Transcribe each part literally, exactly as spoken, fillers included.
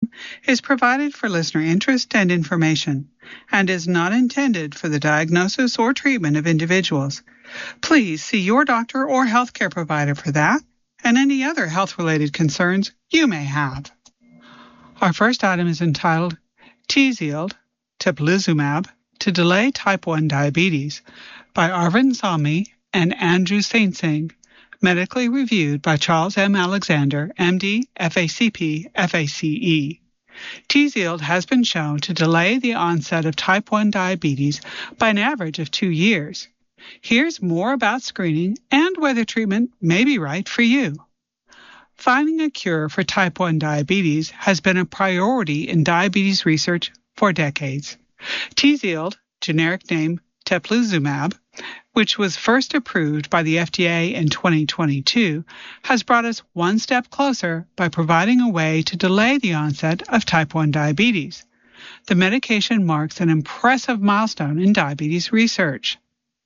is provided for listener interest and information and is not intended for the diagnosis or treatment of individuals. Please see your doctor or healthcare provider for that and any other health-related concerns you may have. Our first item is entitled Tzield, Teplizumab, to delay type one diabetes by Arvind Salmi and Andrew Saint-Singh, medically reviewed by Charles M. Alexander, M D, F A C P, F A C E. Tzield has been shown to delay the onset of type one diabetes by an average of two years. Here's more about screening and whether treatment may be right for you. Finding a cure for type one diabetes has been a priority in diabetes research for decades. Tzield, generic name Teplizumab, which was first approved by the F D A in twenty twenty-two, has brought us one step closer by providing a way to delay the onset of type one diabetes. The medication marks an impressive milestone in diabetes research.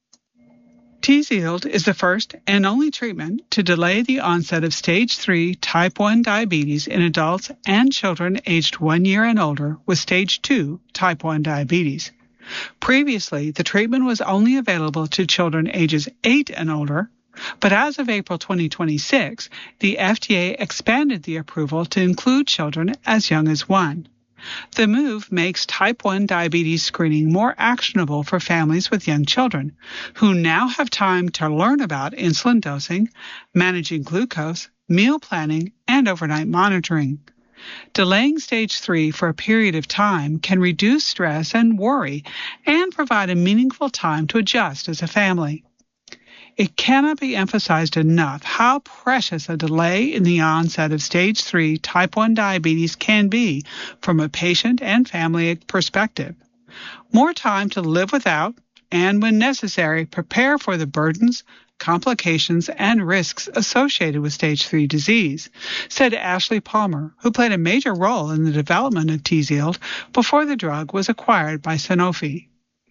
Tzield is the first and only treatment to delay the onset of stage three type one diabetes in adults and children aged one year and older with stage two type one diabetes. Previously, the treatment was only available to children ages eight and older, but as of April twenty twenty-six, the F D A expanded the approval to include children as young as one. The move makes type one diabetes screening more actionable for families with young children, who now have time to learn about insulin dosing, managing glucose, meal planning, and overnight monitoring. Delaying stage three for a period of time can reduce stress and worry and provide a meaningful time to adjust as a family. It cannot be emphasized enough how precious a delay in the onset of stage three type one diabetes can be from a patient and family perspective. More time to live without and, when necessary, prepare for the burdens, complications, and risks associated with stage three disease, said Ashley Palmer, who played a major role in the development of Tzield before the drug was acquired by Sanofi.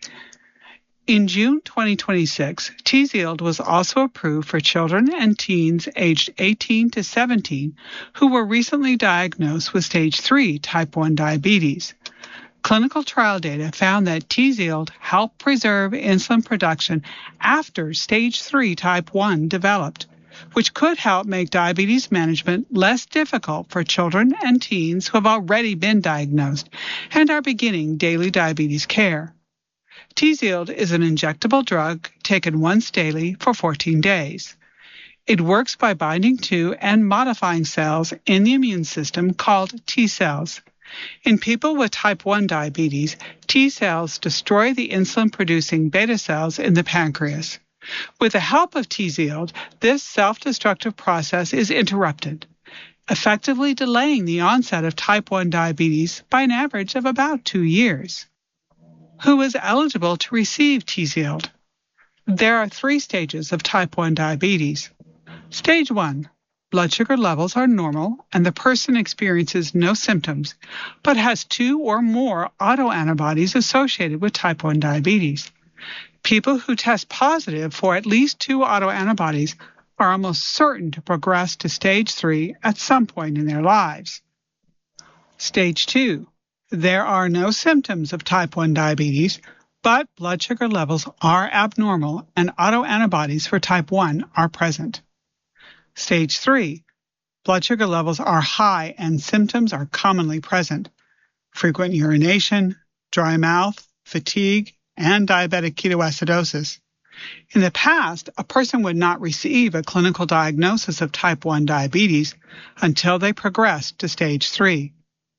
In June twenty twenty-six, Tzield was also approved for children and teens aged eighteen to seventeen who were recently diagnosed with stage three type one diabetes. Clinical trial data found that Tzield helped preserve insulin production after stage three type one developed, which could help make diabetes management less difficult for children and teens who have already been diagnosed and are beginning daily diabetes care. Tzield is an injectable drug taken once daily for fourteen days. It works by binding to and modifying cells in the immune system called T cells. In people with type one diabetes, T cells destroy the insulin-producing beta cells in the pancreas. With the help of Tzield, this self-destructive process is interrupted, effectively delaying the onset of type one diabetes by an average of about two years. Who is eligible to receive Tzield? There are three stages of type one diabetes. Stage one. Blood sugar levels are normal and the person experiences no symptoms, but has two or more autoantibodies associated with type one diabetes. People who test positive for at least two autoantibodies are almost certain to progress to stage three at some point in their lives. Stage two. There are no symptoms of type one diabetes, but blood sugar levels are abnormal and autoantibodies for type one are present. Stage three. Blood sugar levels are high and symptoms are commonly present. Frequent urination, dry mouth, fatigue, and diabetic ketoacidosis. In the past, a person would not receive a clinical diagnosis of type one diabetes until they progressed to stage three.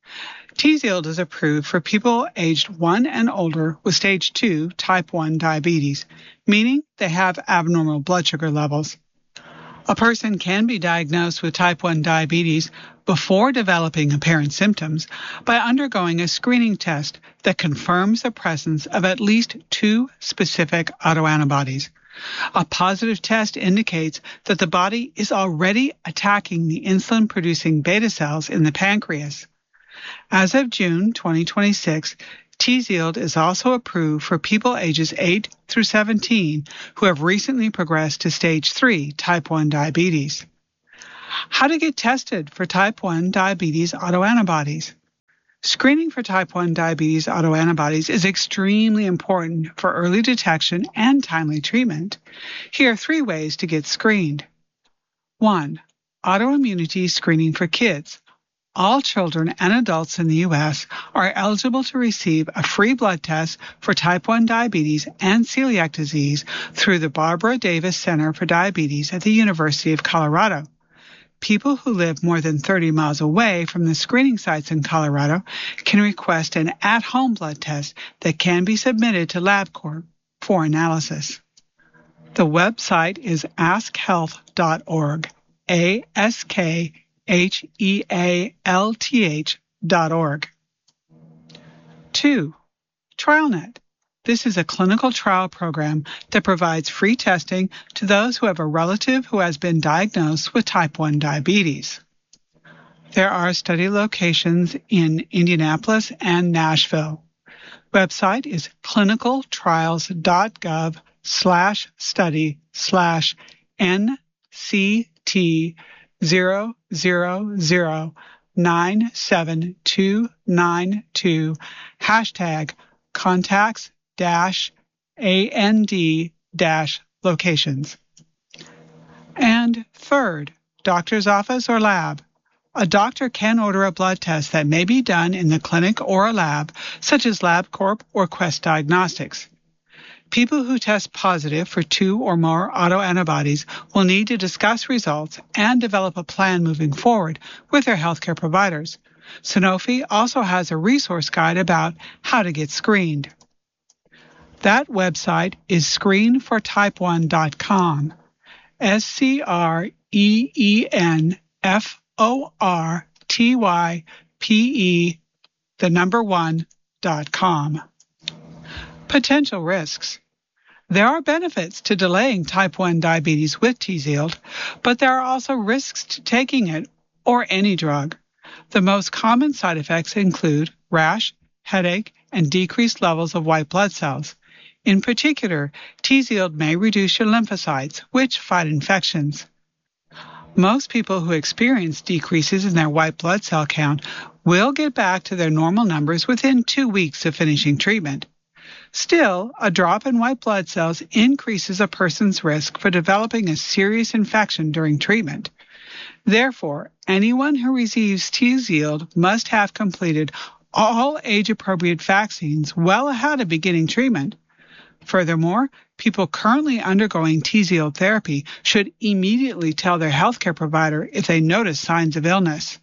Tzield is approved for people aged one and older with stage two type one diabetes, meaning they have abnormal blood sugar levels. A person can be diagnosed with type one diabetes before developing apparent symptoms by undergoing a screening test that confirms the presence of at least two specific autoantibodies. A positive test indicates that the body is already attacking the insulin-producing beta cells in the pancreas. As of June twenty twenty-six, Tzield is also approved for people ages eight through seventeen who have recently progressed to stage three type one diabetes. How to get tested for type one diabetes autoantibodies. Screening for type one diabetes autoantibodies is extremely important for early detection and timely treatment. Here are three ways to get screened. one. Autoimmunity screening for kids. All children and adults in the U S are eligible to receive a free blood test for type one diabetes and celiac disease through the Barbara Davis Center for Diabetes at the University of Colorado. People who live more than thirty miles away from the screening sites in Colorado can request an at-home blood test that can be submitted to LabCorp for analysis. The website is ask health dot org, A S K H E A L T H dot org. two. TrialNet. This is a clinical trial program that provides free testing to those who have a relative who has been diagnosed with type one diabetes. There are study locations in Indianapolis and Nashville. Website is clinicaltrials.gov slash study slash NCT zero zero zero nine seven two nine two hashtag contacts dash and dash locations. And third, doctor's office or lab. A doctor can order a blood test that may be done in the clinic or a lab, such as LabCorp or Quest Diagnostics. People who test positive for two or more autoantibodies will need to discuss results and develop a plan moving forward with their healthcare providers. Sanofi also has a resource guide about how to get screened. That website is screen for type one dot com, S C R E E N F O R T Y P E, the number one, dot com. Potential risks. There are benefits to delaying type one diabetes with Tzield, but there are also risks to taking it or any drug. The most common side effects include rash, headache, and decreased levels of white blood cells. In particular, Tzield may reduce your lymphocytes, which fight infections. Most people who experience decreases in their white blood cell count will get back to their normal numbers within two weeks of finishing treatment. Still, a drop in white blood cells increases a person's risk for developing a serious infection during treatment. Therefore, anyone who receives Tzield must have completed all age-appropriate vaccines well ahead of beginning treatment. Furthermore, people currently undergoing Tzield therapy should immediately tell their healthcare provider if they notice signs of illness.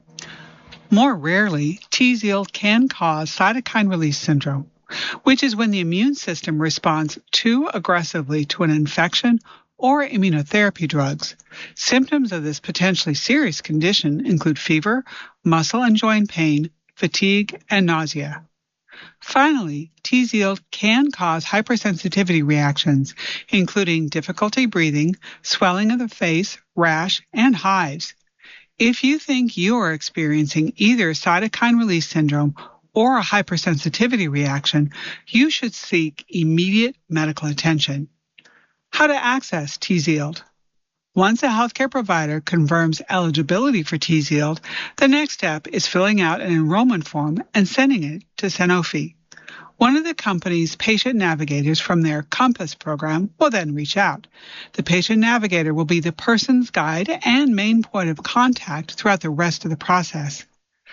More rarely, Tzield can cause cytokine release syndrome, which is when the immune system responds too aggressively to an infection or immunotherapy drugs. Symptoms of this potentially serious condition include fever, muscle and joint pain, fatigue, and nausea. Finally, Tzield can cause hypersensitivity reactions, including difficulty breathing, swelling of the face, rash, and hives. If you think you are experiencing either cytokine release syndrome or a hypersensitivity reaction, you should seek immediate medical attention. How to access Tzield. Once a healthcare provider confirms eligibility for Tzield, the next step is filling out an enrollment form and sending it to Sanofi. One of the company's patient navigators from their COMPASS program will then reach out. The patient navigator will be the person's guide and main point of contact throughout the rest of the process.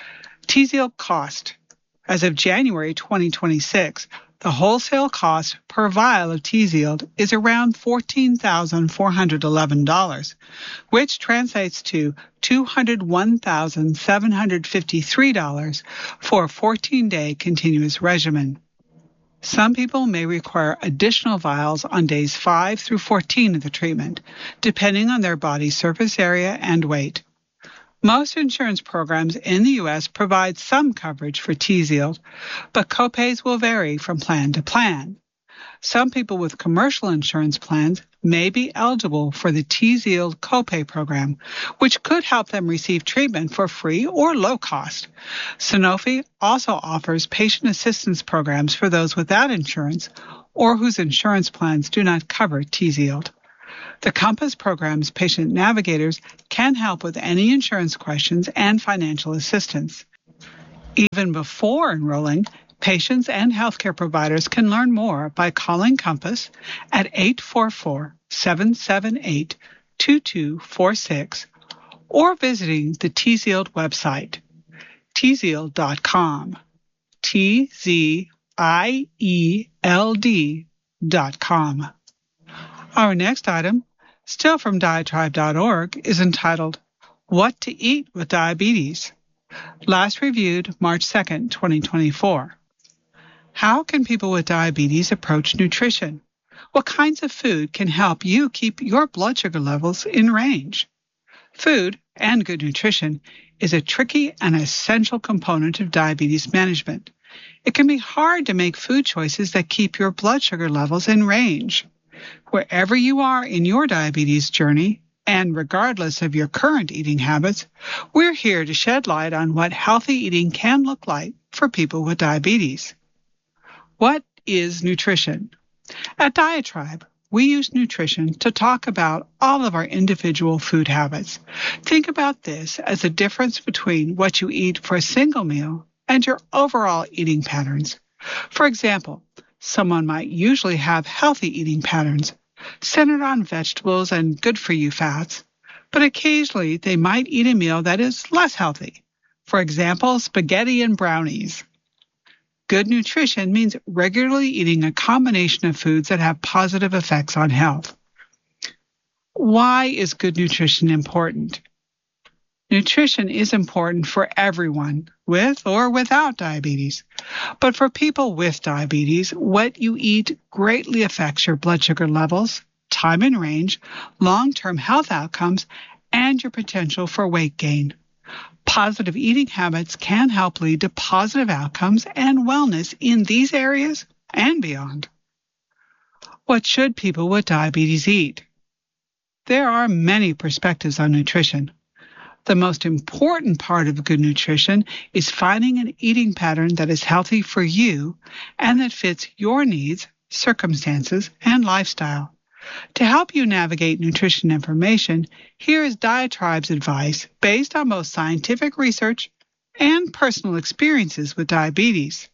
Tzield cost. As of January twenty twenty-six, the wholesale cost per vial of Tzield is around fourteen thousand four hundred eleven dollars, which translates to two hundred one thousand seven hundred fifty-three dollars for a fourteen-day continuous regimen. Some people may require additional vials on days five through fourteen of the treatment, depending on their body surface area and weight. Most insurance programs in the U S provide some coverage for Tzield, but copays will vary from plan to plan. Some people with commercial insurance plans may be eligible for the Tzield copay program, which could help them receive treatment for free or low cost. Sanofi also offers patient assistance programs for those without insurance or whose insurance plans do not cover Tzield. The COMPASS program's patient navigators can help with any insurance questions and financial assistance. Even before enrolling, patients and healthcare providers can learn more by calling Compass at eight four four, seven seven eight, two two four six or visiting the T Z I E L D website, T Z I E L D dot com, T Z I E L D dot com. Our next item, still from diatribe dot org, is entitled, What to Eat with Diabetes. Last reviewed March second, twenty twenty-four. How can people with diabetes approach nutrition? What kinds of food can help you keep your blood sugar levels in range? Food and good nutrition is a tricky and essential component of diabetes management. It can be hard to make food choices that keep your blood sugar levels in range. Wherever you are in your diabetes journey, and regardless of your current eating habits, we're here to shed light on what healthy eating can look like for people with diabetes. What is nutrition? At Diatribe, we use nutrition to talk about all of our individual food habits. Think about this as a difference between what you eat for a single meal and your overall eating patterns. For example, someone might usually have healthy eating patterns centered on vegetables and good-for-you fats, but occasionally they might eat a meal that is less healthy. For example, spaghetti and brownies. Good nutrition means regularly eating a combination of foods that have positive effects on health. Why is good nutrition important? Nutrition is important for everyone, with or without diabetes. But for people with diabetes, what you eat greatly affects your blood sugar levels, time in range, long-term health outcomes, and your potential for weight gain. Positive eating habits can help lead to positive outcomes and wellness in these areas and beyond. What should people with diabetes eat? There are many perspectives on nutrition. The most important part of good nutrition is finding an eating pattern that is healthy for you and that fits your needs, circumstances, and lifestyle. To help you navigate nutrition information, here is Diatribe's advice based on both scientific research and personal experiences with diabetes.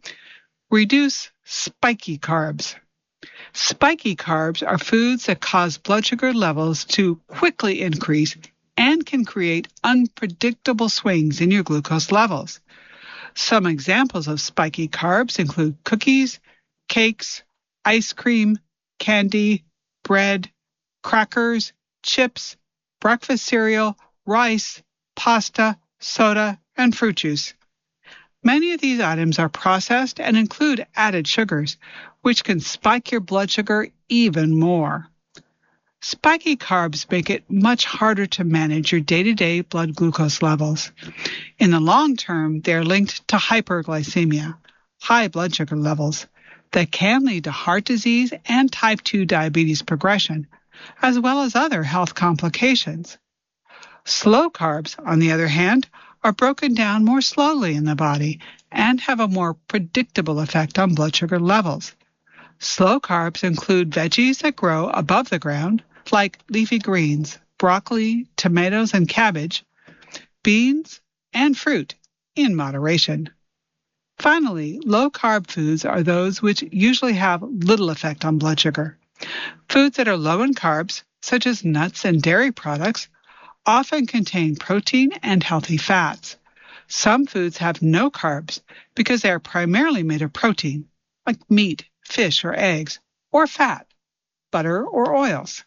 Reduce spiky carbs. Spiky carbs are foods that cause blood sugar levels to quickly increase and can create unpredictable swings in your glucose levels. Some examples of spiky carbs include cookies, cakes, ice cream, candy, bread, crackers, chips, breakfast cereal, rice, pasta, soda, and fruit juice. Many of these items are processed and include added sugars, which can spike your blood sugar even more. Spiky carbs make it much harder to manage your day-to-day blood glucose levels. In the long term, they are linked to hyperglycemia, high blood sugar levels, that can lead to heart disease and type two diabetes progression, as well as other health complications. Slow carbs, on the other hand, are broken down more slowly in the body and have a more predictable effect on blood sugar levels. Slow carbs include veggies that grow above the ground, like leafy greens, broccoli, tomatoes, and cabbage, beans, and fruit, in moderation. Finally, low-carb foods are those which usually have little effect on blood sugar. Foods that are low in carbs, such as nuts and dairy products, often contain protein and healthy fats. Some foods have no carbs because they are primarily made of protein, like meat, fish, or eggs, or fat, butter, or oils.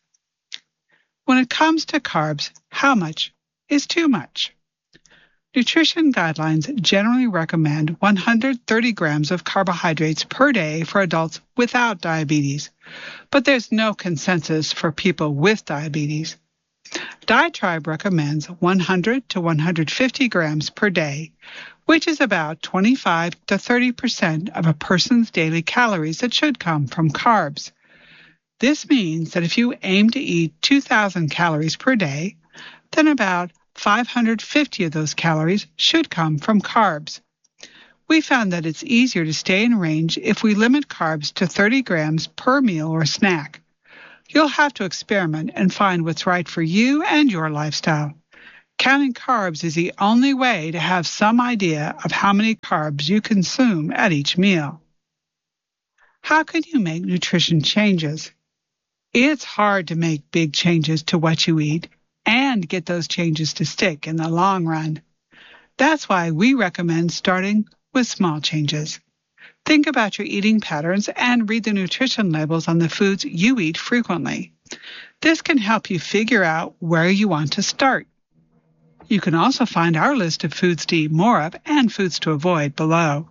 When it comes to carbs, how much is too much? Nutrition guidelines generally recommend one hundred thirty grams of carbohydrates per day for adults without diabetes, but there's no consensus for people with diabetes. Diatribe recommends one hundred to one hundred fifty grams per day, which is about twenty-five to thirty percent of a person's daily calories that should come from carbs. This means that if you aim to eat two thousand calories per day, then about five hundred fifty of those calories should come from carbs. We found that it's easier to stay in range if we limit carbs to thirty grams per meal or snack. You'll have to experiment and find what's right for you and your lifestyle. Counting carbs is the only way to have some idea of how many carbs you consume at each meal. How can you make nutrition changes? It's hard to make big changes to what you eat and get those changes to stick in the long run. That's why we recommend starting with small changes. Think about your eating patterns and read the nutrition labels on the foods you eat frequently. This can help you figure out where you want to start. You can also find our list of foods to eat more of and foods to avoid below.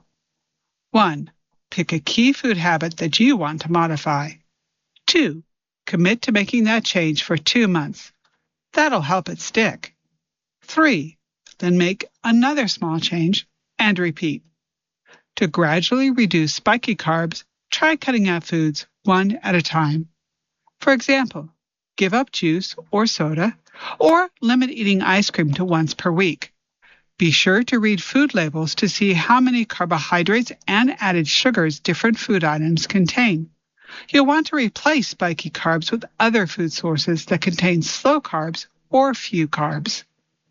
one. Pick a key food habit that you want to modify. two. Commit to making that change for two months. That'll help it stick. three. Then make another small change and repeat. To gradually reduce spiky carbs, try cutting out foods one at a time. For example, give up juice or soda, or limit eating ice cream to once per week. Be sure to read food labels to see how many carbohydrates and added sugars different food items contain. You'll want to replace spiky carbs with other food sources that contain slow carbs or few carbs.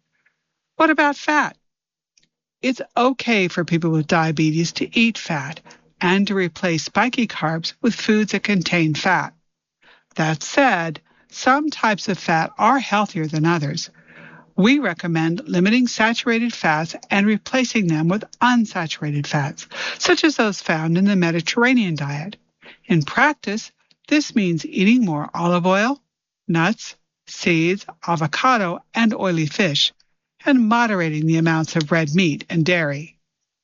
What about fat? It's okay for people with diabetes to eat fat and to replace spiky carbs with foods that contain fat. That said, some types of fat are healthier than others. We recommend limiting saturated fats and replacing them with unsaturated fats, such as those found in the Mediterranean diet. In practice, this means eating more olive oil, nuts, seeds, avocado, and oily fish, and moderating the amounts of red meat and dairy.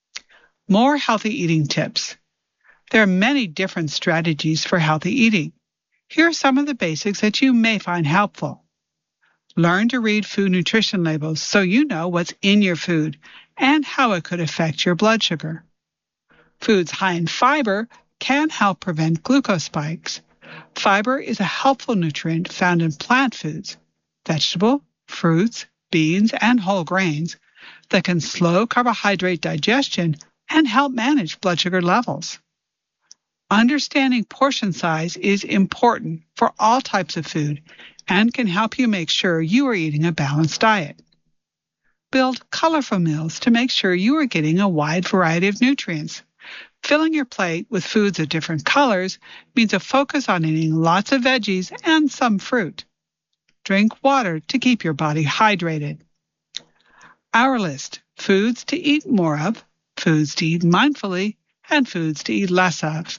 More healthy eating tips. There are many different strategies for healthy eating. Here are some of the basics that you may find helpful. Learn to read food nutrition labels so you know what's in your food and how it could affect your blood sugar. Foods high in fiber can help prevent glucose spikes. Fiber is a helpful nutrient found in plant foods, vegetable, fruits, beans, and whole grains that can slow carbohydrate digestion and help manage blood sugar levels. Understanding portion size is important for all types of food and can help you make sure you are eating a balanced diet. Build colorful meals to make sure you are getting a wide variety of nutrients. Filling your plate with foods of different colors means a focus on eating lots of veggies and some fruit. Drink water to keep your body hydrated. Our list: foods to eat more of, foods to eat mindfully, and foods to eat less of.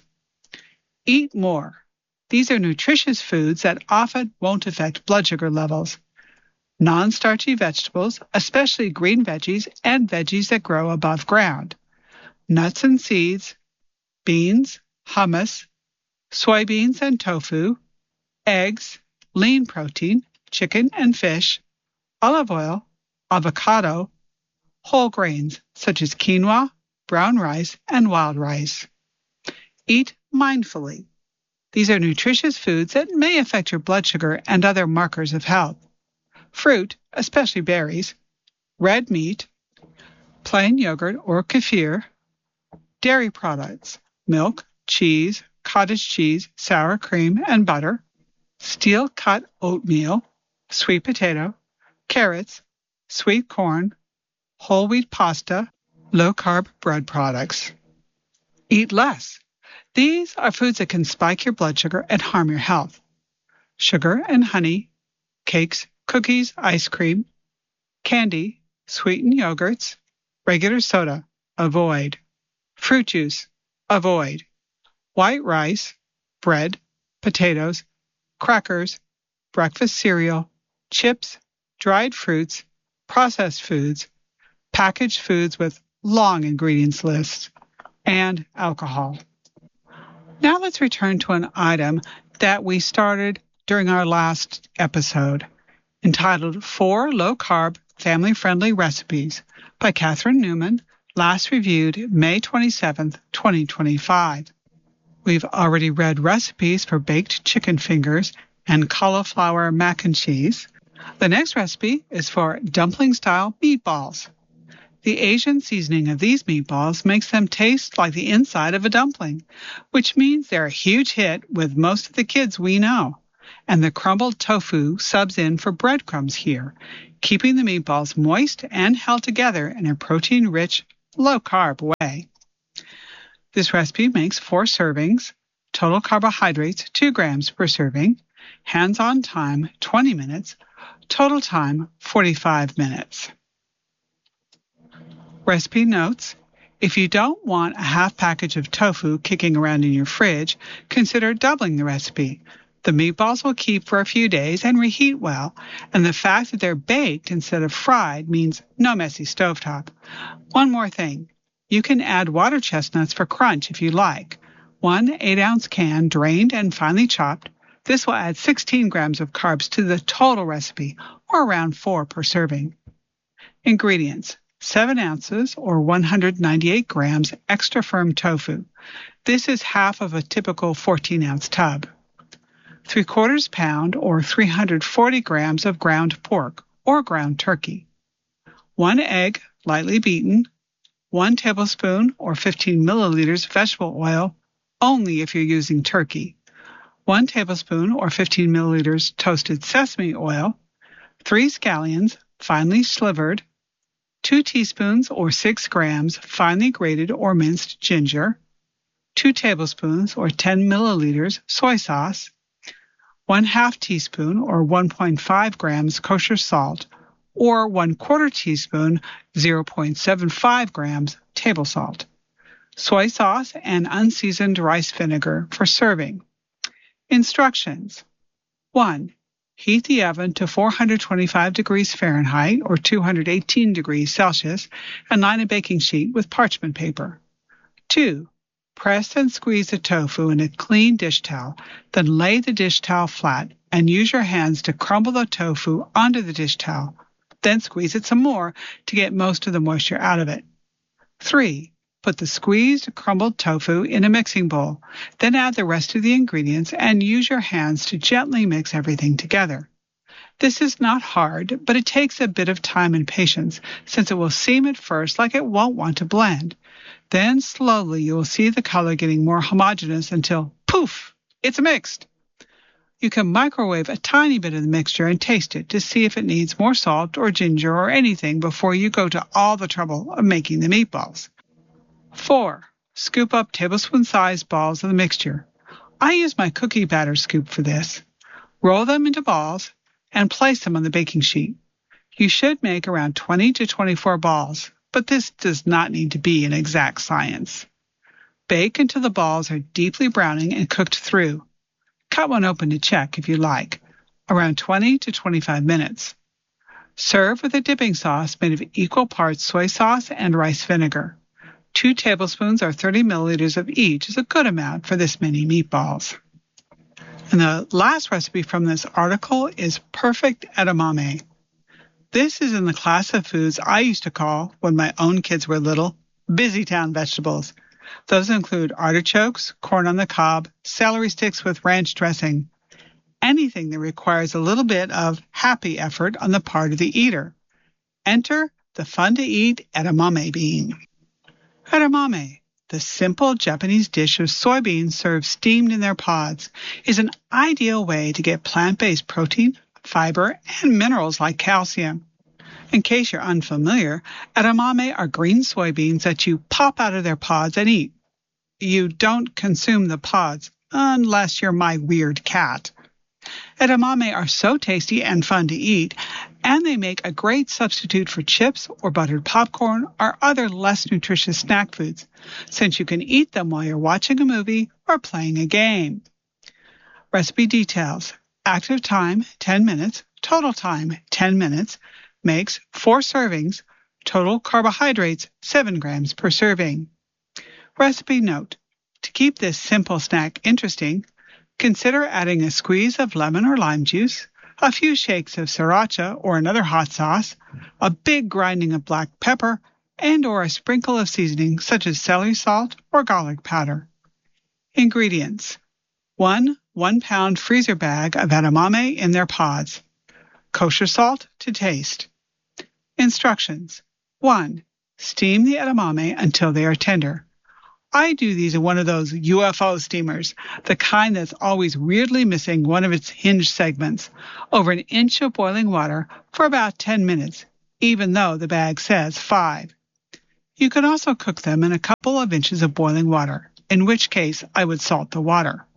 Eat more. These are nutritious foods that often won't affect blood sugar levels. Non-starchy vegetables, especially green veggies and veggies that grow above ground. Nuts and seeds, beans, hummus, soybeans and tofu, eggs, lean protein, chicken and fish, olive oil, avocado, whole grains such as quinoa, brown rice, and wild rice. Eat mindfully. These are nutritious foods that may affect your blood sugar and other markers of health. Fruit, especially berries, red meat, plain yogurt or kefir, dairy products, milk, cheese, cottage cheese, sour cream, and butter, steel-cut oatmeal, sweet potato, carrots, sweet corn, whole wheat pasta, low-carb bread products. Eat less. These are foods that can spike your blood sugar and harm your health. Sugar and honey, cakes, cookies, ice cream, candy, sweetened yogurts, regular soda, avoid. Fruit juice, avoid. White rice, bread, potatoes, crackers, breakfast cereal, chips, dried fruits, processed foods, packaged foods with long ingredients lists, and alcohol. Now let's return to an item that we started during our last episode, entitled Four Low-Carb Family-Friendly Recipes by Catherine Newman, last reviewed May twenty-seventh, twenty twenty-five. We've already read recipes for baked chicken fingers and cauliflower mac and cheese. The next recipe is for dumpling-style meatballs. The Asian seasoning of these meatballs makes them taste like the inside of a dumpling, which means they're a huge hit with most of the kids we know. And the crumbled tofu subs in for breadcrumbs here, keeping the meatballs moist and held together in a protein-rich, low-carb way. This recipe makes four servings, total carbohydrates two grams per serving, hands-on time twenty minutes, total time forty-five minutes. Recipe notes: if you don't want a half package of tofu kicking around in your fridge, consider doubling the recipe. The meatballs will keep for a few days and reheat well, and the fact that they're baked instead of fried means no messy stovetop. One more thing. You can add water chestnuts for crunch if you like. One eight-ounce can drained and finely chopped. This will add sixteen grams of carbs to the total recipe, or around four per serving. Ingredients: seven ounces or one hundred ninety-eight grams extra firm tofu. This is half of a typical fourteen-ounce tub. three quarters pound or three hundred forty grams of ground pork or ground turkey. One egg, lightly beaten. One tablespoon or fifteen milliliters vegetable oil, only if you're using turkey. One tablespoon or fifteen milliliters toasted sesame oil. Three scallions, finely slivered. Two teaspoons or six grams finely grated or minced ginger. Two tablespoons or ten milliliters soy sauce. One half teaspoon or one point five grams kosher salt, or one quarter teaspoon, zero point seven five grams table salt. Soy sauce and unseasoned rice vinegar for serving. Instructions. one. Heat the oven to four hundred twenty-five degrees Fahrenheit or two hundred eighteen degrees Celsius and line a baking sheet with parchment paper. two. Press and squeeze the tofu in a clean dish towel, then lay the dish towel flat and use your hands to crumble the tofu onto the dish towel. Then squeeze it some more to get most of the moisture out of it. three. Put the squeezed, crumbled tofu in a mixing bowl. Then add the rest of the ingredients and use your hands to gently mix everything together. This is not hard, but it takes a bit of time and patience, since it will seem at first like it won't want to blend. Then slowly you will see the color getting more homogeneous until, poof, it's mixed. You can microwave a tiny bit of the mixture and taste it to see if it needs more salt or ginger or anything before you go to all the trouble of making the meatballs. four. Scoop up tablespoon-sized balls of the mixture. I use my cookie batter scoop for this. Roll them into balls and place them on the baking sheet. You should make around twenty to twenty-four balls, but this does not need to be an exact science. Bake until the balls are deeply browning and cooked through. Cut one open to check if you like, around twenty to twenty-five minutes. Serve with a dipping sauce made of equal parts soy sauce and rice vinegar. Two tablespoons or thirty milliliters of each is a good amount for this many meatballs. And the last recipe from this article is perfect edamame. This is in the class of foods I used to call, when my own kids were little, busy town vegetables. Those include artichokes, corn on the cob, celery sticks with ranch dressing. Anything that requires a little bit of happy effort on the part of the eater. Enter the fun-to-eat edamame bean. Edamame, the simple Japanese dish of soybeans served steamed in their pods, is an ideal way to get plant-based protein, fiber, and minerals like calcium. In case you're unfamiliar, edamame are green soybeans that you pop out of their pods and eat. You don't consume the pods, unless you're my weird cat. Edamame are so tasty and fun to eat, and they make a great substitute for chips or buttered popcorn or other less nutritious snack foods, since you can eat them while you're watching a movie or playing a game. Recipe details. Active time, ten minutes. Total time, ten minutes. Makes four servings. Total carbohydrates, seven grams per serving. Recipe note. To keep this simple snack interesting, consider adding a squeeze of lemon or lime juice, a few shakes of sriracha or another hot sauce, a big grinding of black pepper, and or a sprinkle of seasoning such as celery salt or garlic powder. Ingredients. One one-pound freezer bag of edamame in their pods. Kosher salt to taste. Instructions. one. Steam the edamame until they are tender. I do these in one of those U F O steamers, the kind that's always weirdly missing one of its hinge segments, over an inch of boiling water for about ten minutes, even though the bag says five. You can also cook them in a couple of inches of boiling water, in which case I would salt the water.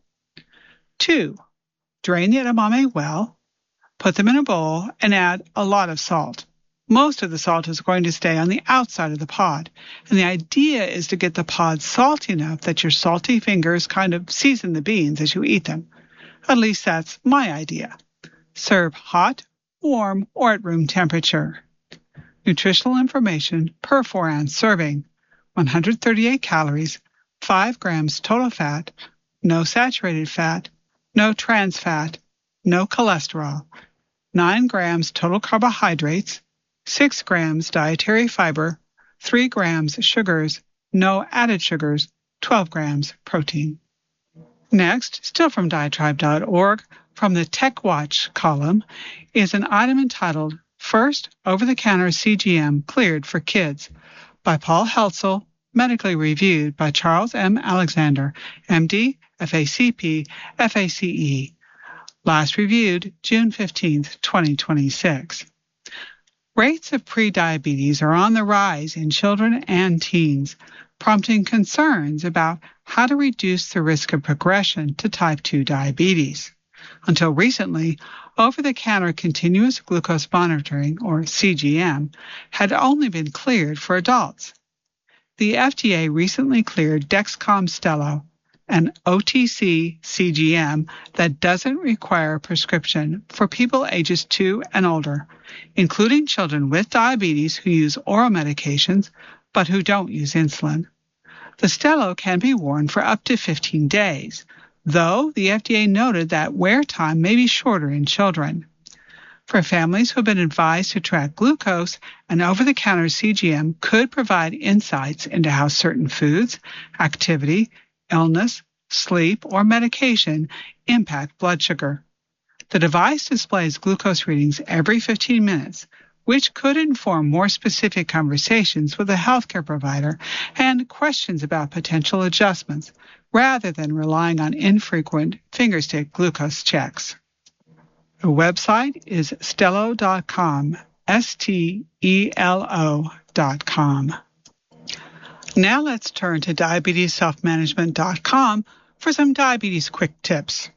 Two, drain the edamame well, put them in a bowl, and add a lot of salt. Most of the salt is going to stay on the outside of the pod, and the idea is to get the pod salty enough that your salty fingers kind of season the beans as you eat them. At least that's my idea. Serve hot, warm, or at room temperature. Nutritional information per four ounce serving: one hundred thirty-eight calories, five grams total fat, no saturated fat, no trans fat, no cholesterol, nine grams total carbohydrates, six grams dietary fiber, three grams sugars, no added sugars, twelve grams protein. Next, still from diatribe dot org, from the Tech Watch column, is an item entitled First Over-the-Counter C G M Cleared for Kids by Paul Heltzel, medically reviewed by Charles M. Alexander, M D, F A C P, F A C E. Last reviewed June fifteenth, twenty twenty-six. Rates of prediabetes are on the rise in children and teens, prompting concerns about how to reduce the risk of progression to type two diabetes. Until recently, over-the-counter continuous glucose monitoring, or C G M, had only been cleared for adults. The F D A recently cleared Dexcom Stelo, an O T C C G M that doesn't require a prescription for people ages two and older, including children with diabetes who use oral medications but who don't use insulin. The Stelo can be worn for up to fifteen days, though the F D A noted that wear time may be shorter in children. For families who have been advised to track glucose, an over-the-counter C G M could provide insights into how certain foods, activity, illness, sleep, or medication impact blood sugar. The device displays glucose readings every fifteen minutes, which could inform more specific conversations with a healthcare provider and questions about potential adjustments, rather than relying on infrequent fingerstick glucose checks. The website is stelo dot com, S T E L O dot com. Now let's turn to diabetes self management dot com for some diabetes quick tips.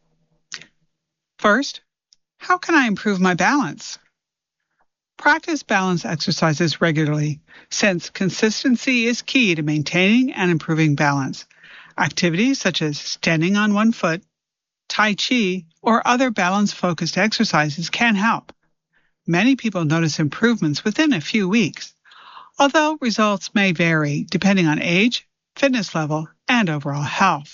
First, how can I improve my balance? Practice balance exercises regularly, since consistency is key to maintaining and improving balance. Activities such as standing on one foot, Tai Chi, or other balance-focused exercises can help. Many people notice improvements within a few weeks, although results may vary depending on age, fitness level, and overall health.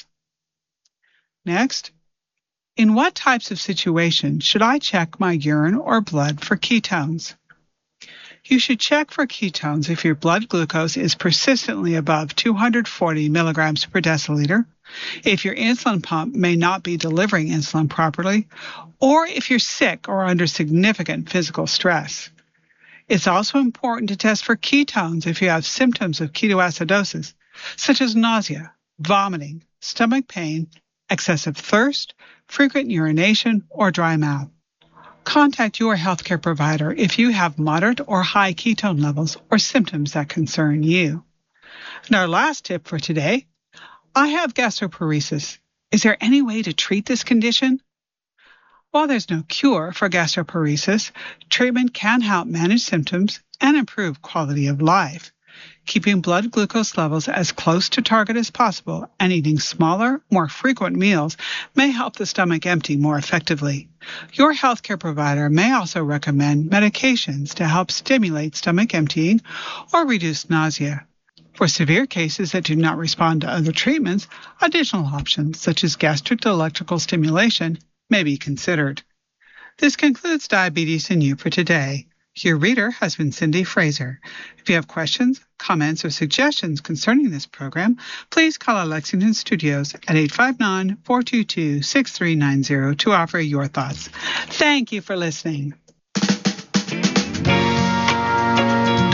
Next, in what types of situations should I check my urine or blood for ketones? You should check for ketones if your blood glucose is persistently above two hundred forty milligrams per deciliter, if your insulin pump may not be delivering insulin properly, or if you're sick or under significant physical stress. It's also important to test for ketones if you have symptoms of ketoacidosis, such as nausea, vomiting, stomach pain, excessive thirst, frequent urination, or dry mouth. Contact your healthcare provider if you have moderate or high ketone levels or symptoms that concern you. And our last tip for today, I have gastroparesis. Is there any way to treat this condition? While there's no cure for gastroparesis, treatment can help manage symptoms and improve quality of life. Keeping blood glucose levels as close to target as possible and eating smaller, more frequent meals may help the stomach empty more effectively. Your healthcare provider may also recommend medications to help stimulate stomach emptying or reduce nausea. For severe cases that do not respond to other treatments, additional options such as gastric electrical stimulation may be considered. This concludes Diabetes and You for today. Your reader has been Cindy Fraser. If you have questions, comments, or suggestions concerning this program, please call our Lexington studios at eight five nine, four two two, six three nine zero to offer your thoughts. Thank you for listening.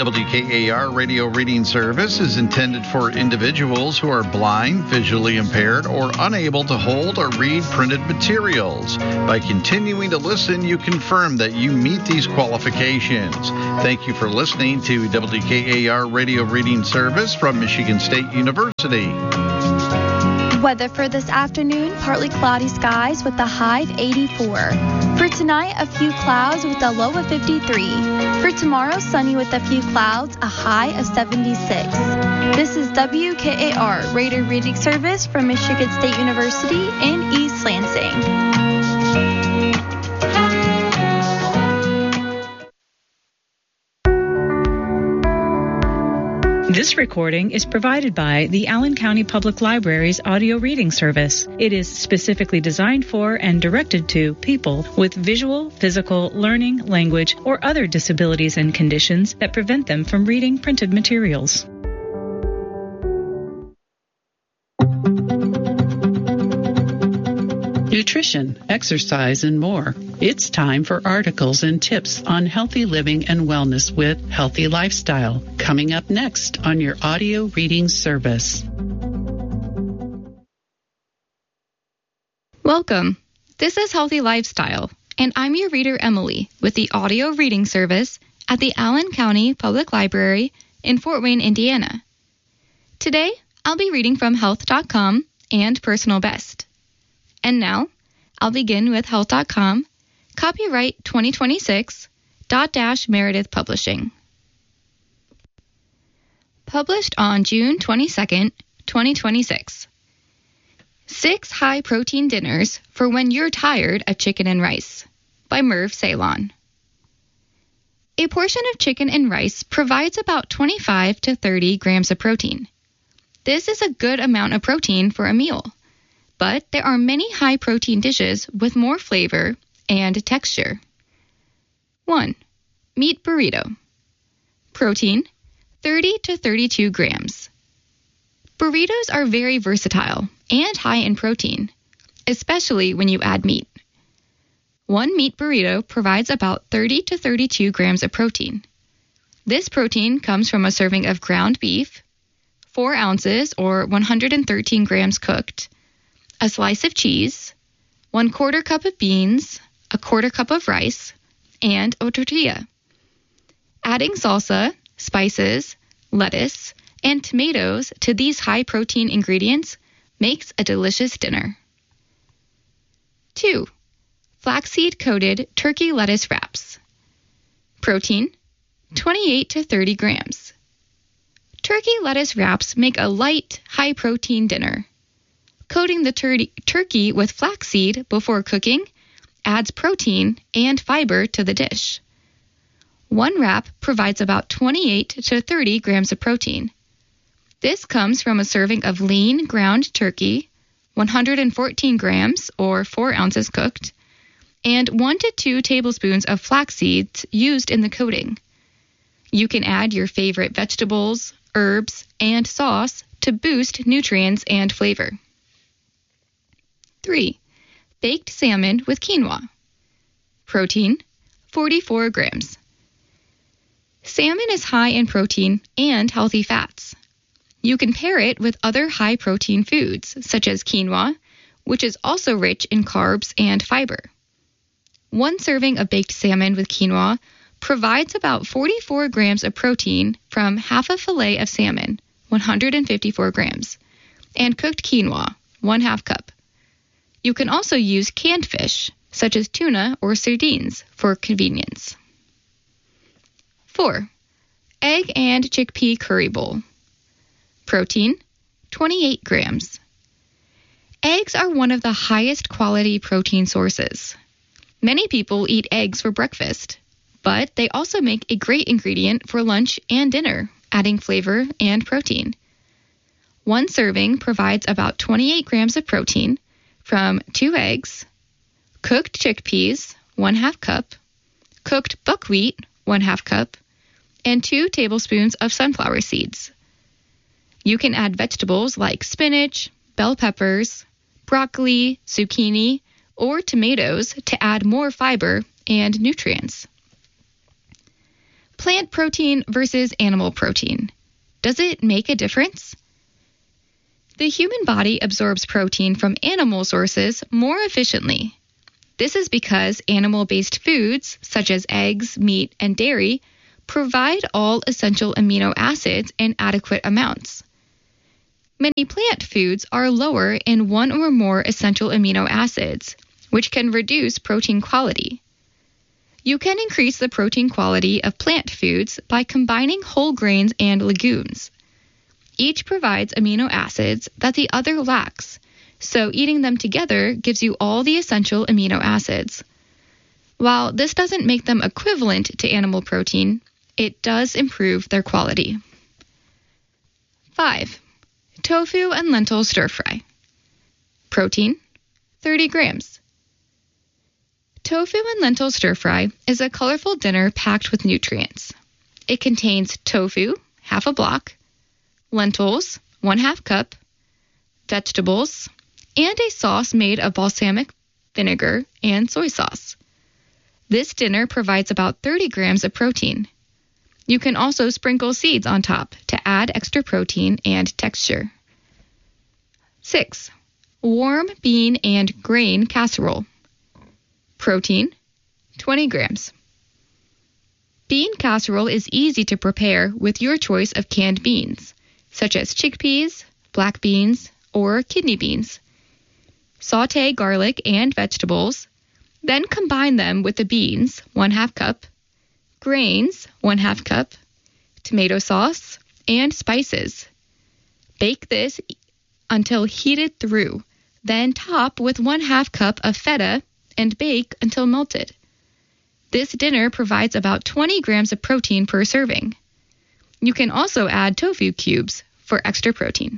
W K A R radio reading service is intended for individuals who are blind, visually impaired, or unable to hold or read printed materials. By continuing to listen, you confirm that you meet these qualifications. Thank you for listening to W K A R radio reading service from Michigan State University. Weather for this afternoon, partly cloudy skies with a high of eighty-four. For tonight, a few clouds with a low of fifty-three. For tomorrow, sunny with a few clouds, a high of seventy-six. This is W K A R Radio Reading Service from Michigan State University in East Lansing. This recording is provided by the Allen County Public Library's audio reading service. It is specifically designed for and directed to people with visual, physical, learning, language, or other disabilities and conditions that prevent them from reading printed materials. Nutrition, exercise, and more. It's time for articles and tips on healthy living and wellness with Healthy Lifestyle, coming up next on your audio reading service. Welcome. This is Healthy Lifestyle, and I'm your reader, Emily, with the audio reading service at the Allen County Public Library in Fort Wayne, Indiana. Today, I'll be reading from health dot com and Personal Best. And now, I'll begin with health dot com, copyright twenty twenty-six, Dot Dash Meredith Publishing. Published on June twenty-second, twenty twenty-six. Six High-Protein Dinners for When You're Tired of Chicken and Rice by Merv Ceylon. A portion of chicken and rice provides about twenty-five to thirty grams of protein. This is a good amount of protein for a meal. But there are many high-protein dishes with more flavor and texture. one. Meat burrito. Protein, thirty to thirty-two grams. Burritos are very versatile and high in protein, especially when you add meat. One meat burrito provides about thirty to thirty-two grams of protein. This protein comes from a serving of ground beef, four ounces or one hundred thirteen grams cooked, a slice of cheese, one quarter cup of beans, a quarter cup of rice, and a tortilla. Adding salsa, spices, lettuce, and tomatoes to these high-protein ingredients makes a delicious dinner. two. Flaxseed-coated turkey lettuce wraps. Protein, twenty-eight to thirty grams. Turkey lettuce wraps make a light, high-protein dinner. Coating the tur- turkey with flaxseed before cooking adds protein and fiber to the dish. One wrap provides about twenty-eight to thirty grams of protein. This comes from a serving of lean ground turkey, one hundred fourteen grams or four ounces cooked, and one to two tablespoons of flax seeds used in the coating. You can add your favorite vegetables, herbs, and sauce to boost nutrients and flavor. three. Baked salmon with quinoa. Protein, forty-four grams. Salmon is high in protein and healthy fats. You can pair it with other high-protein foods, such as quinoa, which is also rich in carbs and fiber. One serving of baked salmon with quinoa provides about forty-four grams of protein from half a fillet of salmon, one hundred fifty-four grams, and cooked quinoa, one half cup. You can also use canned fish, such as tuna or sardines, for convenience. four. Egg and chickpea curry bowl. Protein, twenty-eight grams. Eggs are one of the highest quality protein sources. Many people eat eggs for breakfast, but they also make a great ingredient for lunch and dinner, adding flavor and protein. One serving provides about twenty-eight grams of protein from two eggs, cooked chickpeas, one half cup, cooked buckwheat, one half cup, and two tablespoons of sunflower seeds. You can add vegetables like spinach, bell peppers, broccoli, zucchini, or tomatoes to add more fiber and nutrients. Plant protein versus animal protein. Does it make a difference? The human body absorbs protein from animal sources more efficiently. This is because animal-based foods, such as eggs, meat, and dairy, provide all essential amino acids in adequate amounts. Many plant foods are lower in one or more essential amino acids, which can reduce protein quality. You can increase the protein quality of plant foods by combining whole grains and legumes. Each provides amino acids that the other lacks, so eating them together gives you all the essential amino acids. While this doesn't make them equivalent to animal protein, it does improve their quality. five. Tofu and lentil stir-fry. Protein, thirty grams. Tofu and lentil stir-fry is a colorful dinner packed with nutrients. It contains tofu, half a block, lentils, one half cup, vegetables, and a sauce made of balsamic vinegar and soy sauce. This dinner provides about thirty grams of protein. You can also sprinkle seeds on top to add extra protein and texture. six. Warm bean and grain casserole. Protein, twenty grams. Bean casserole is easy to prepare with your choice of canned beans, such as chickpeas, black beans, or kidney beans. Sauté garlic and vegetables, then combine them with the beans, one half cup, grains, one half cup, tomato sauce, and spices. Bake this until heated through, then top with one half cup of feta and bake until melted. This dinner provides about twenty grams of protein per serving. You can also add tofu cubes for extra protein.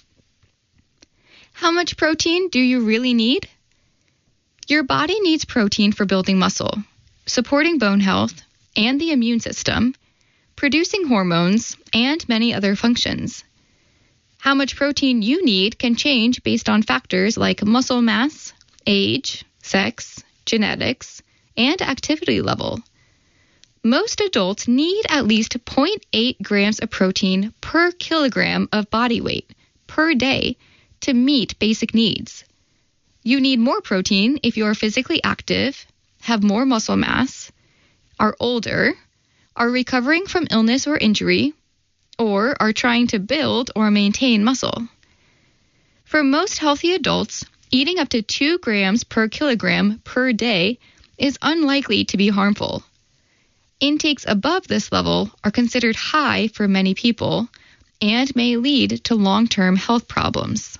How much protein do you really need? Your body needs protein for building muscle, supporting bone health and the immune system, producing hormones, and many other functions. How much protein you need can change based on factors like muscle mass, age, sex, genetics, and activity level. Most adults need at least zero point eight grams of protein per kilogram of body weight per day to meet basic needs. You need more protein if you are physically active, have more muscle mass, are older, are recovering from illness or injury, or are trying to build or maintain muscle. For most healthy adults, eating up to two grams per kilogram per day is unlikely to be harmful. Intakes above this level are considered high for many people and may lead to long-term health problems.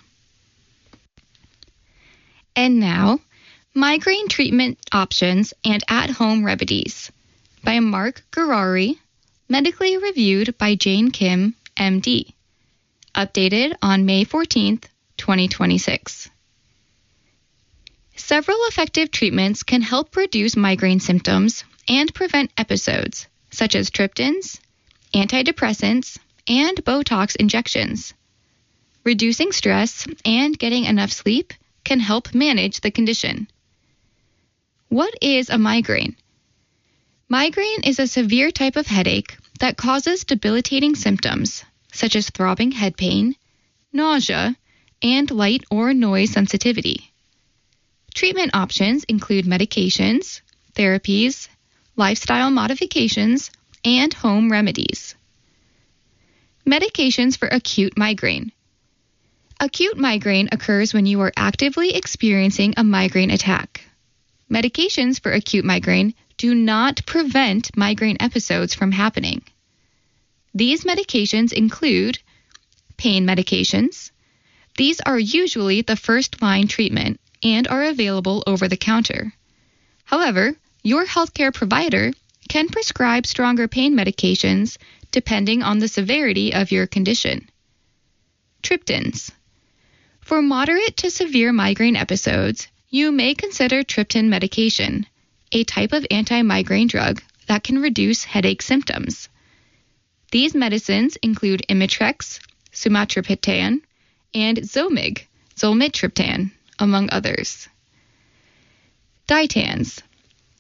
And now, migraine treatment options and at-home remedies by Mark Garari, medically reviewed by Jane Kim, M D. Updated on May fourteenth, twenty twenty-six. Several effective treatments can help reduce migraine symptoms and prevent episodes, such as triptans, antidepressants, and Botox injections. Reducing stress and getting enough sleep can help manage the condition. What is a migraine? Migraine is a severe type of headache that causes debilitating symptoms, such as throbbing head pain, nausea, and light or noise sensitivity. Treatment options include medications, therapies, lifestyle modifications, and home remedies. Medications for acute migraine. Acute migraine occurs when you are actively experiencing a migraine attack. Medications for acute migraine do not prevent migraine episodes from happening. These medications include pain medications. These are usually the first-line treatment and are available over the counter. However, your healthcare provider can prescribe stronger pain medications depending on the severity of your condition. Triptans. For moderate to severe migraine episodes, you may consider triptan medication, a type of anti-migraine drug that can reduce headache symptoms. These medicines include Imitrex, sumatriptan, and Zomig, zolmitriptan, among others. Ditans.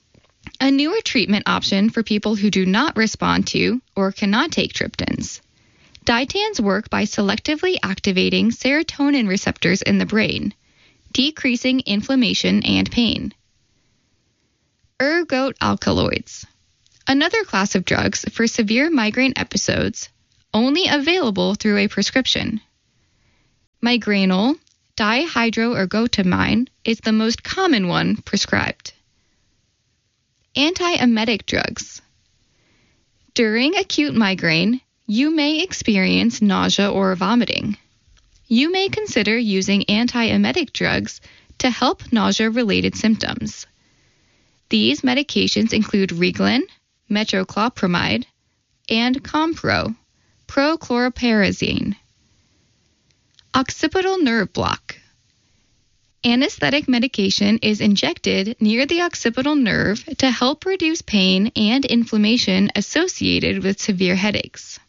A newer treatment option for people who do not respond to or cannot take triptans. Ditans work by selectively activating serotonin receptors in the brain, decreasing inflammation and pain. Ergot alkaloids. Another class of drugs for severe migraine episodes, only available through a prescription. Migranal dihydroergotamine is the most common one prescribed. Antiemetic drugs. During acute migraine, you may experience nausea or vomiting. You may consider using antiemetic drugs to help nausea-related symptoms. These medications include Reglan, metoclopramide, and Compro, prochlorperazine. Occipital nerve block. Anesthetic medication is injected near the occipital nerve to help reduce pain and inflammation associated with severe headaches.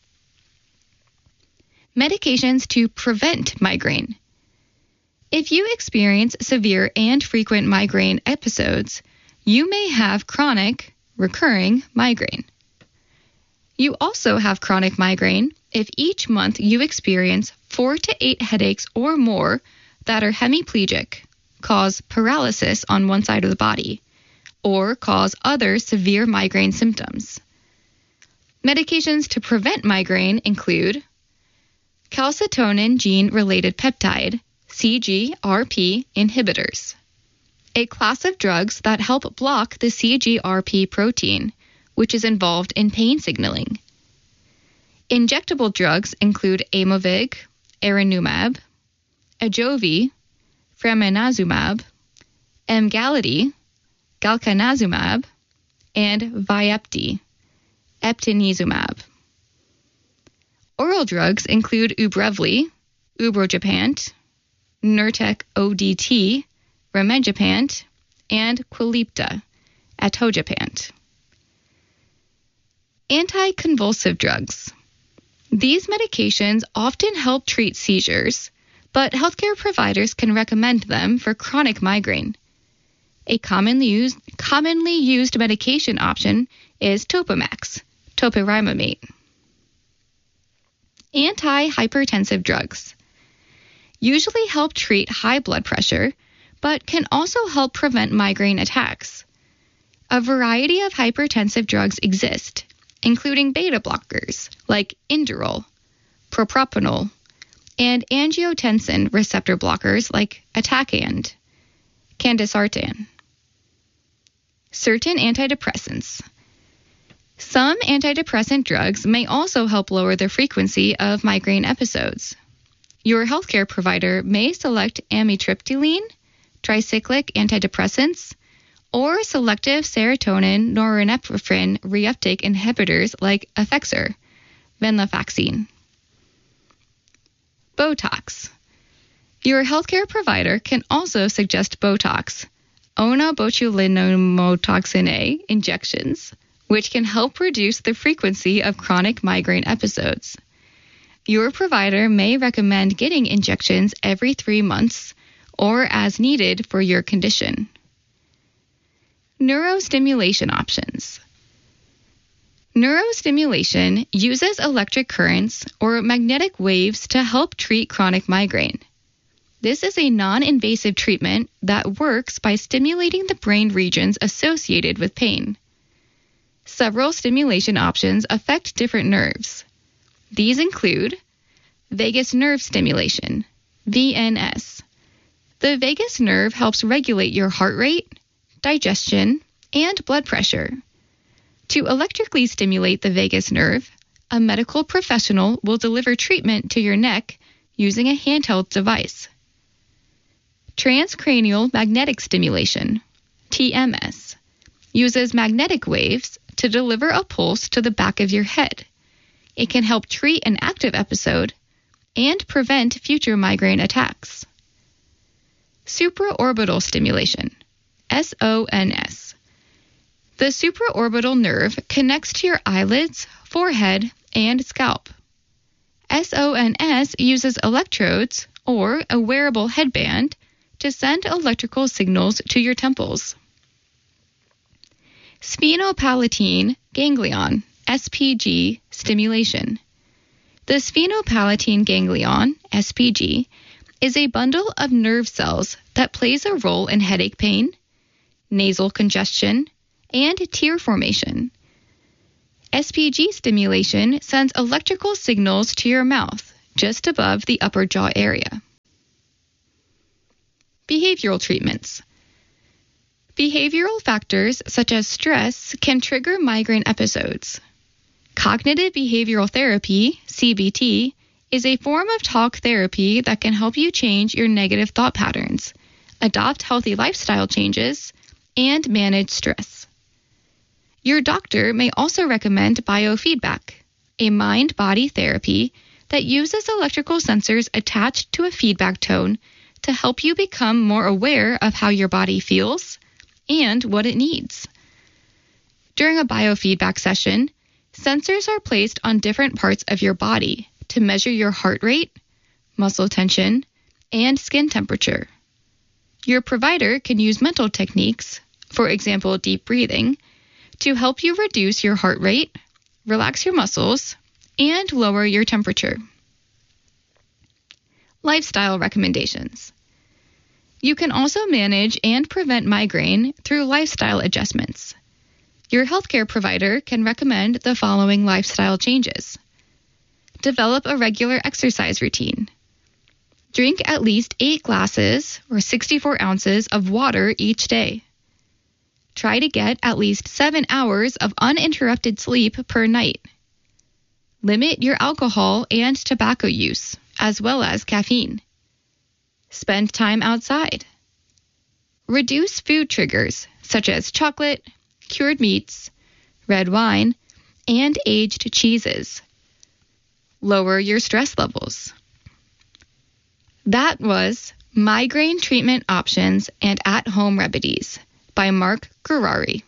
Medications to prevent migraine. If you experience severe and frequent migraine episodes, you may have chronic, recurring migraine. You also have chronic migraine if each month you experience four to eight headaches or more that are hemiplegic, cause paralysis on one side of the body, or cause other severe migraine symptoms. Medications to prevent migraine include calcitonin gene-related peptide, C G R P inhibitors, a class of drugs that help block the C G R P protein, which is involved in pain signaling. Injectable drugs include Aimovig, Aranumab, Ajovy, Fremanazumab, Emgality, Galcanazumab, and Vyepti, Eptinezumab. Oral drugs include Ubrelvy, Ubrogepant, Nurtec O D T, Rimegepant, and Qulipta, Atogepant. Anticonvulsive drugs. These medications often help treat seizures, but healthcare providers can recommend them for chronic migraine. A commonly used, commonly used medication option is Topamax, topiramate. Antihypertensive drugs usually help treat high blood pressure, but can also help prevent migraine attacks. A variety of hypertensive drugs exist, including beta blockers like Inderal, propranolol, and angiotensin receptor blockers like Atacand, Candesartan. Certain antidepressants. Some antidepressant drugs may also help lower the frequency of migraine episodes. Your healthcare provider may select amitriptyline, tricyclic antidepressants, or selective serotonin norepinephrine reuptake inhibitors like Effexor, venlafaxine. Botox. Your healthcare provider can also suggest Botox, onabotulinumtoxin A injections, which can help reduce the frequency of chronic migraine episodes. Your provider may recommend getting injections every three months or as needed for your condition. Neurostimulation options. Neurostimulation uses electric currents or magnetic waves to help treat chronic migraine. This is a non-invasive treatment that works by stimulating the brain regions associated with pain. Several stimulation options affect different nerves. These include vagus nerve stimulation, V N S. The vagus nerve helps regulate your heart rate, digestion, and blood pressure. To electrically stimulate the vagus nerve, a medical professional will deliver treatment to your neck using a handheld device. Transcranial magnetic stimulation, T M S, uses magnetic waves to deliver a pulse to the back of your head. It can help treat an active episode and prevent future migraine attacks. Supraorbital stimulation, S O N S. The supraorbital nerve connects to your eyelids, forehead, and scalp. S O N S uses electrodes or a wearable headband to send electrical signals to your temples. Sphenopalatine ganglion, S P G, stimulation. The sphenopalatine ganglion, S P G, is a bundle of nerve cells that plays a role in headache pain, nasal congestion, and tear formation. S P G stimulation sends electrical signals to your mouth, just above the upper jaw area. Behavioral treatments. Behavioral factors such as stress can trigger migraine episodes. Cognitive behavioral therapy, C B T, is a form of talk therapy that can help you change your negative thought patterns, adopt healthy lifestyle changes, and manage stress. Your doctor may also recommend biofeedback, a mind-body therapy that uses electrical sensors attached to a feedback tone to help you become more aware of how your body feels and what it needs. During a biofeedback session, sensors are placed on different parts of your body to measure your heart rate, muscle tension, and skin temperature. Your provider can use mental techniques, for example, deep breathing, to help you reduce your heart rate, relax your muscles, and lower your temperature. Lifestyle recommendations. You can also manage and prevent migraine through lifestyle adjustments. Your healthcare provider can recommend the following lifestyle changes. Develop a regular exercise routine. Drink at least eight glasses or sixty-four ounces of water each day. Try to get at least seven hours of uninterrupted sleep per night. Limit your alcohol and tobacco use, as well as caffeine. Spend time outside. Reduce food triggers such as chocolate, cured meats, red wine, and aged cheeses. Lower your stress levels. That was Migraine Treatment Options and At-Home Remedies by Mark Gurary.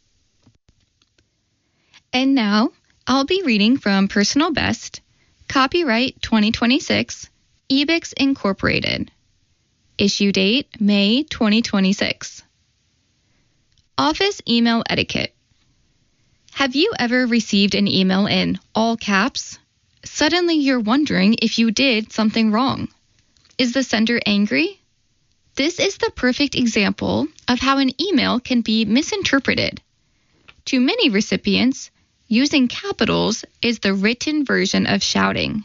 And now, I'll be reading from Personal Best, Copyright twenty twenty-six, Ebix Incorporated. Issue date, May twenty twenty-six. Office email etiquette. Have you ever received an email in all caps? Suddenly you're wondering if you did something wrong. Is the sender angry? This is the perfect example of how an email can be misinterpreted. To many recipients, using capitals is the written version of shouting.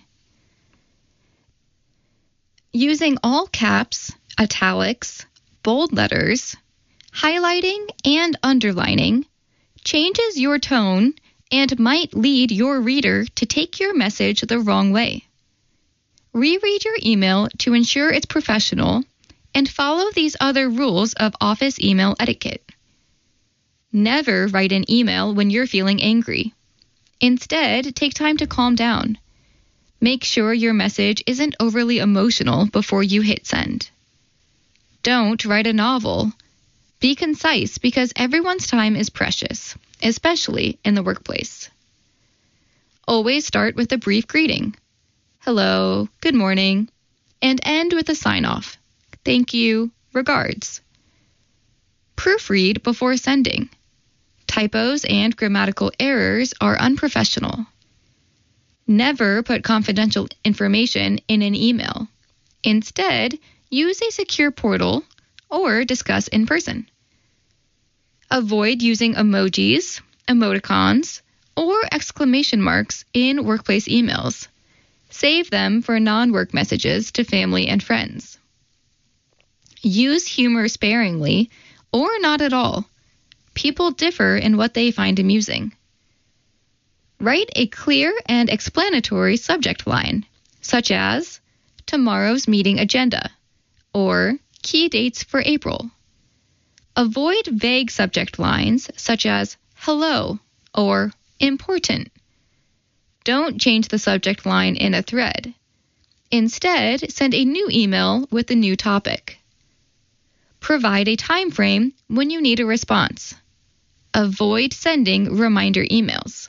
Using all caps, italics, bold letters, highlighting, and underlining changes your tone and might lead your reader to take your message the wrong way. Reread your email to ensure it's professional and follow these other rules of office email etiquette. Never write an email when you're feeling angry. Instead, take time to calm down. Make sure your message isn't overly emotional before you hit send. Don't write a novel. Be concise because everyone's time is precious, especially in the workplace. Always start with a brief greeting. Hello, good morning, and end with a sign-off. Thank you, regards. Proofread before sending. Typos and grammatical errors are unprofessional. Never put confidential information in an email. Instead, use a secure portal or discuss in person. Avoid using emojis, emoticons, or exclamation marks in workplace emails. Save them for non-work messages to family and friends. Use humor sparingly or not at all. People differ in what they find amusing. Write a clear and explanatory subject line, such as tomorrow's meeting agenda or key dates for April. Avoid vague subject lines such as hello or important. Don't change the subject line in a thread. Instead, send a new email with a new topic. Provide a time frame when you need a response. Avoid sending reminder emails.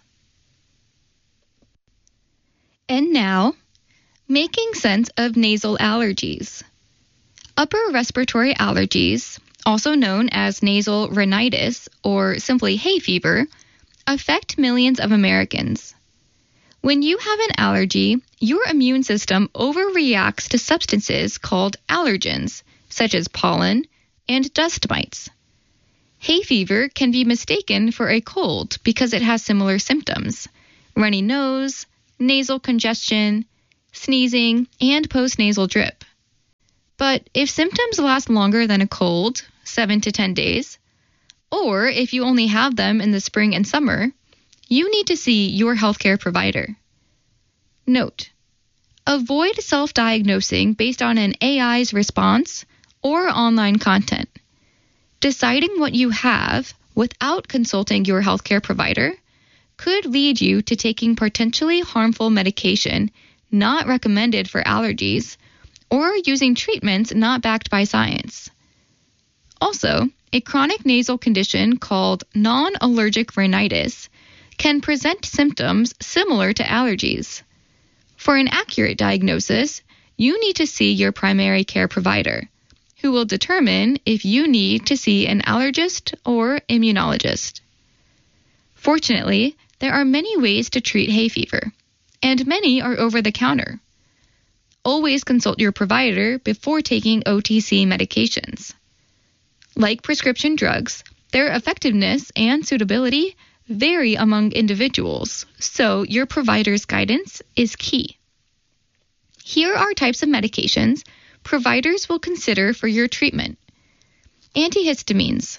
And now, making sense of nasal allergies. Upper respiratory allergies, also known as nasal rhinitis or simply hay fever, affect millions of Americans. When you have an allergy, your immune system overreacts to substances called allergens, such as pollen and dust mites. Hay fever can be mistaken for a cold because it has similar symptoms: runny nose, nasal congestion, sneezing, and postnasal drip. But if symptoms last longer than a cold, seven to ten days, or if you only have them in the spring and summer, you need to see your healthcare provider. Note: avoid self-diagnosing based on an A I's response or online content. Deciding what you have without consulting your healthcare provider could lead you to taking potentially harmful medication not recommended for allergies or using treatments not backed by science. Also, a chronic nasal condition called non-allergic rhinitis can present symptoms similar to allergies. For an accurate diagnosis, you need to see your primary care provider, who will determine if you need to see an allergist or immunologist. Fortunately, there are many ways to treat hay fever, and many are over the counter. Always consult your provider before taking O T C medications. Like prescription drugs, their effectiveness and suitability vary among individuals, so your provider's guidance is key. Here are types of medications providers will consider for your treatment. Antihistamines: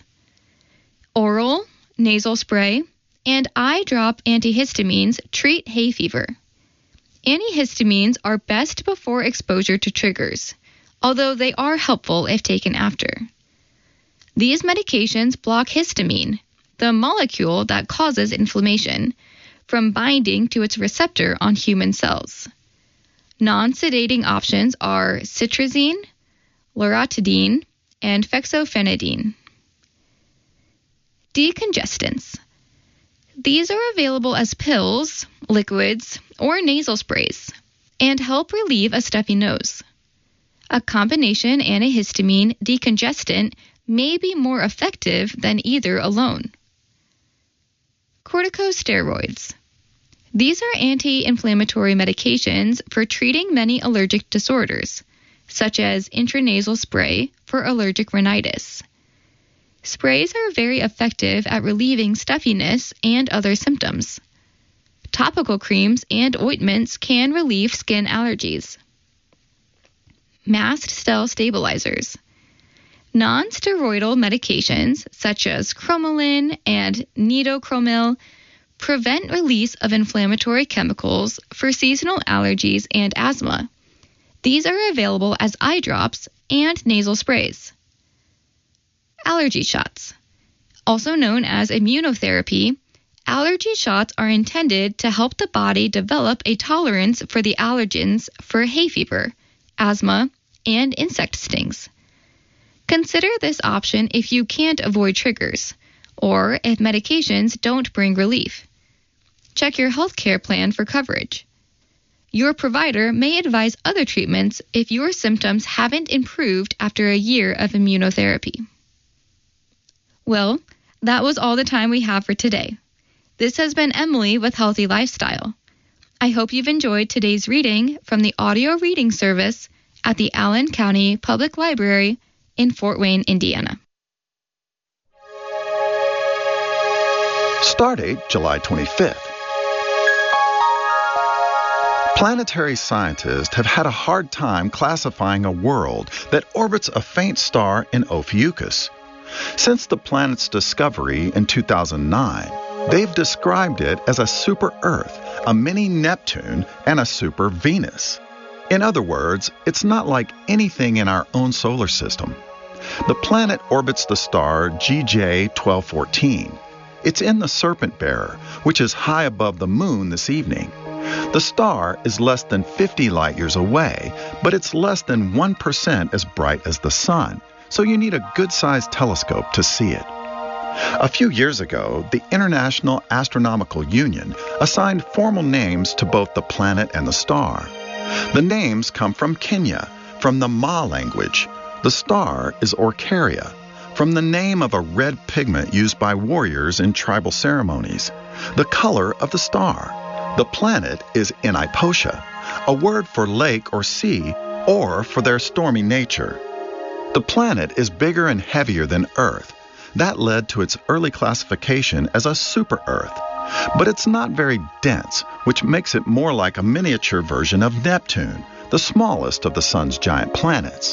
oral, nasal spray, and eye drop antihistamines treat hay fever. Antihistamines are best before exposure to triggers, although they are helpful if taken after. These medications block histamine, the molecule that causes inflammation, from binding to its receptor on human cells. Non-sedating options are cetirizine, loratadine, and fexofenadine. Decongestants. These are available as pills, liquids, or nasal sprays, and help relieve a stuffy nose. A combination antihistamine decongestant may be more effective than either alone. Corticosteroids. These are anti-inflammatory medications for treating many allergic disorders, such as intranasal spray for allergic rhinitis. Sprays are very effective at relieving stuffiness and other symptoms. Topical creams and ointments can relieve skin allergies. Mast cell stabilizers. Non-steroidal medications such as cromolyn and nitocromil prevent release of inflammatory chemicals for seasonal allergies and asthma. These are available as eye drops and nasal sprays. Allergy shots. Also known as immunotherapy, allergy shots are intended to help the body develop a tolerance for the allergens for hay fever, asthma, and insect stings. Consider this option if you can't avoid triggers, or if medications don't bring relief. Check your healthcare plan for coverage. Your provider may advise other treatments if your symptoms haven't improved after a year of immunotherapy. Well, that was all the time we have for today. This has been Emily with Healthy Lifestyle. I hope you've enjoyed today's reading from the audio reading service at the Allen County Public Library in Fort Wayne, Indiana. Stardate July twenty-fifth. Planetary scientists have had a hard time classifying a world that orbits a faint star in Ophiuchus. Since the planet's discovery in two thousand nine, they've described it as a super-Earth, a mini Neptune, and a super-Venus. In other words, it's not like anything in our own solar system. The planet orbits the star G J twelve fourteen. It's in the Serpent Bearer, which is high above the moon this evening. The star is less than fifty light years away, but it's less than one percent as bright as the sun, so you need a good-sized telescope to see it. A few years ago, the International Astronomical Union assigned formal names to both the planet and the star. The names come from Kenya, from the Ma language. The star is Orcaria. from the name of a red pigment used by warriors in tribal ceremonies, the color of the star. The planet is Enipotia, a word for lake or sea, or for their stormy nature. The planet is bigger and heavier than Earth. That led to its early classification as a super-Earth. But it's not very dense, which makes it more like a miniature version of Neptune, the smallest of the Sun's giant planets.